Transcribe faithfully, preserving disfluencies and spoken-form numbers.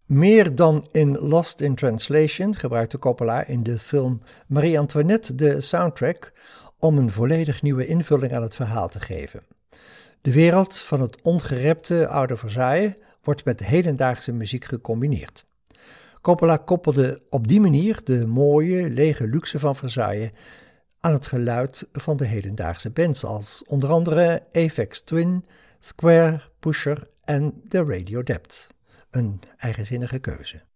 Meer dan in Lost in Translation gebruikte Coppola in de film Marie Antoinette de soundtrack om een volledig nieuwe invulling aan het verhaal te geven. De wereld van het ongerepte oude Versailles wordt met hedendaagse muziek gecombineerd. Coppola koppelde op die manier de mooie, lege luxe van Versailles aan het geluid van de hedendaagse bands als onder andere Aphex Twin, Square, Pusher en The Radio Dept. Een eigenzinnige keuze.